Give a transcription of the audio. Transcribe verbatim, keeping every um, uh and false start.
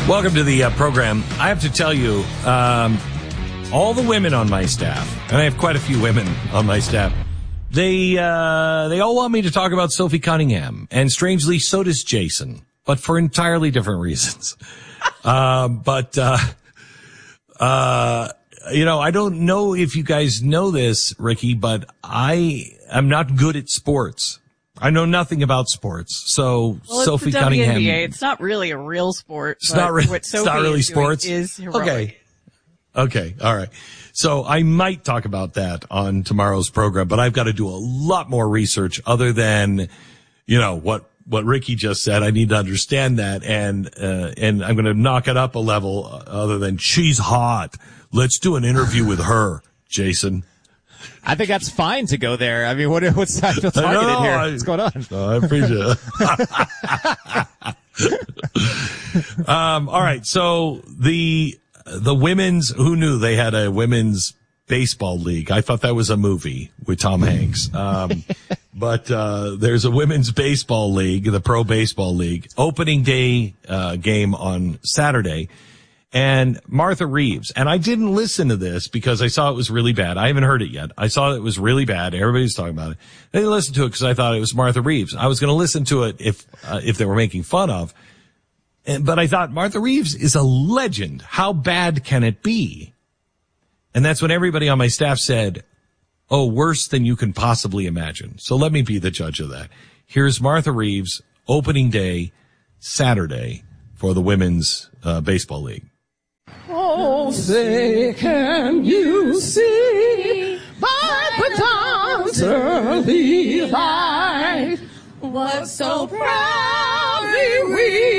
Welcome to the uh, program. I have to tell you, um, all the women on my staff, and I have quite a few women on my staff, they uh, they all want me to talk about Sophie Cunningham, and strangely, so does Jason, but for entirely different reasons. uh, but uh, uh, you know, I don't know if you guys know this, Ricky, but I am not good at sports. I know nothing about sports, so well, it's Sophie the W N B A. Cunningham. It's not really a real sport. It's not, re- what it's not really sports. Is heroic. Okay. Okay. All right. So I might talk about that on tomorrow's program, but I've got to do a lot more research other than, you know, what, what Ricky just said. I need to understand that. And, uh, and I'm going to knock it up a level other than she's hot. Let's do an interview with her, Jason. I think that's fine to go there. I mean, what, what's I feel targeted no, no, here? I, What's going on? No, I appreciate it. um, all right. So the, the women's, who knew they had a women's baseball league? I thought that was a movie with Tom Hanks. Um, but, uh, there's a women's baseball league, the Pro Baseball League, opening day, uh, game on Saturday. And Martha Reeves, and I didn't listen to this because I saw it was really bad. I haven't heard it yet. I saw it was really bad. Everybody's talking about it. I didn't listen to it because I thought it was Martha Reeves. I was going to listen to it if, uh, if they were making fun of. And, but I thought Martha Reeves is a legend. How bad can it be? And that's when everybody on my staff said, oh, worse than you can possibly imagine. So let me be the judge of that. Here's Martha Reeves, opening day, Saturday for the Women's uh, Baseball League. Oh, say, can you see by the dawn's early light what so proudly we